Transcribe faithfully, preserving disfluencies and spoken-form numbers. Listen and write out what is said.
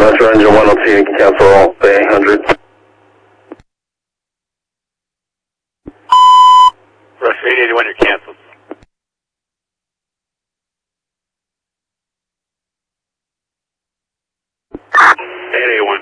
Metro engine one oh two, you can cancel all Bay one hundred. Rush eight eighty-one, you're canceled. eight eighty-one.